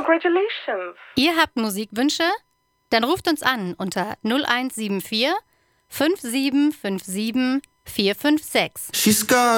Congratulations. Ihr habt Musikwünsche? Dann ruft uns an unter 0174 5757 456. She's got